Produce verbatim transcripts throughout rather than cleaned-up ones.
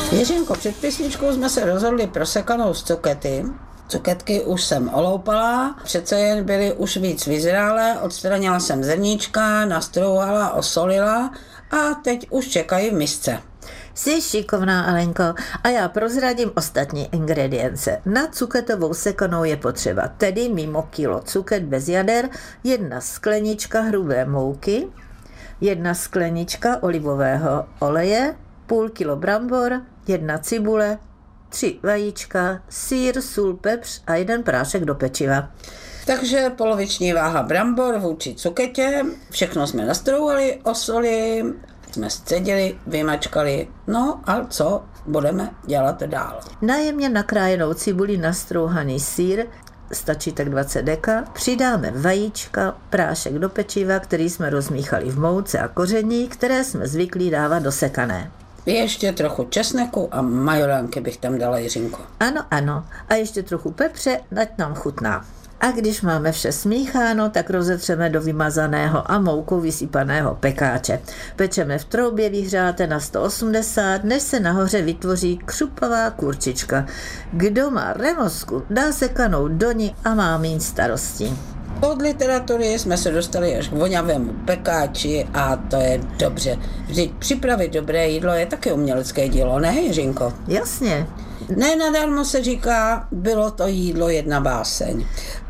Jiřinko, před písničkou jsme se rozhodli pro sekanou z cukety. Cuketky už jsem oloupala, přece jen byly už víc vyzrálé, odstranila jsem zrníčka, nastrouhala, osolila a teď už čekají v misce. Jsi šikovná, Alenko, a já prozradím ostatní ingredience. Na cuketovou sekanou je potřeba tedy mimo kilo cuket bez jader, jedna sklenička hrubé mouky, jedna sklenička olivového oleje, půl kilo brambor, jedna cibule, tři vajíčka, sýr, sůl, pepř a jeden prášek do pečiva. Takže poloviční váha brambor vůči cuketě, všechno jsme nastrouhali, osolili, jsme scedili, vymačkali, no a co budeme dělat dál? Na jemně nakrájenou cibuli nastrouhaný sýr, stačí tak dvacet deka, přidáme vajíčka, prášek do pečiva, který jsme rozmíchali v mouce a koření, které jsme zvyklí dávat do sekané. Ještě trochu česneku a majoránky bych tam dala, Jiřinko. Ano, ano. A ještě trochu pepře, ať nám chutná. A když máme vše smícháno, tak rozetřeme do vymazaného a moukou vysypaného pekáče. Pečeme v troubě vyhřáté na sto osmdesát, než se nahoře vytvoří křupavá kurčička. Kdo má remosku, dá sekanou do ní a má míň starostí. Od literatury jsme se dostali až k voňavému pekáči a to je dobře. Vždyť připravit dobré jídlo je taky umělecké dílo, ne, Jiřinko? Jasně. Ne nadarmo se říká, bylo to jídlo jedna báseň.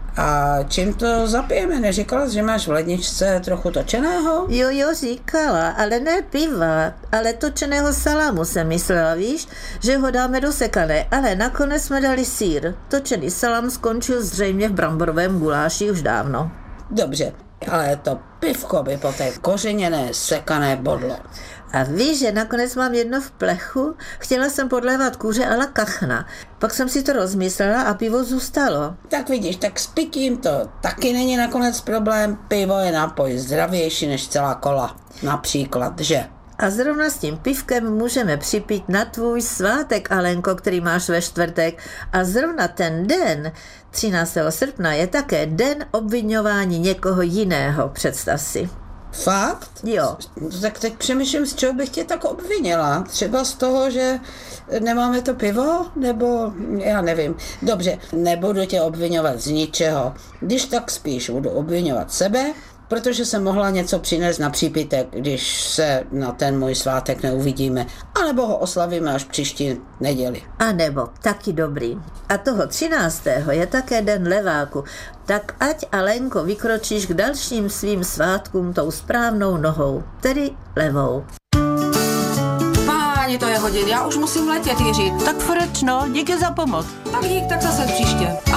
A čím to zapijeme? Neříkala jsi, že máš v ledničce trochu točeného? Jo, jo, říkala, ale ne piva, ale točeného salámu jsem myslela, víš, že ho dáme do sekané, ale nakonec jsme dali sýr. Točený salám skončil zřejmě v bramborovém guláši už dávno. Dobře, ale to pivko by po té kořeněné sekané bodlo. A víš, že nakonec mám jedno v plechu? Chtěla jsem podlévat kuře, ale kachna. Pak jsem si to rozmyslela a pivo zůstalo. Tak vidíš, tak s pitím to taky není nakonec problém. Pivo je nápoj zdravější než celá kola. Například, že? A zrovna s tím pivkem můžeme připít na tvůj svátek, Alenko, který máš ve čtvrtek. A zrovna ten den, třináctého srpna, je také den obviňování někoho jiného, představ si. Fakt? Jo. Tak teď přemýšlím, z čeho bych tě tak obvinila. Třeba z toho, že nemáme to pivo? Nebo já nevím. Dobře, nebudu tě obvinovat z ničeho. Když tak spíš budu obvinovat sebe, protože jsem mohla něco přinést na přípitek, když se na ten můj svátek neuvidíme. A nebo ho oslavíme až příští neděli. A nebo, taky dobrý. A toho třináctého je také den leváku. Tak ať, Alenko, vykročíš k dalším svým svátkům tou správnou nohou, tedy levou. Páni, to je hodin, já už musím letět, Jiří. Tak frečno, díky za pomoc. Tak dík, tak zase příště.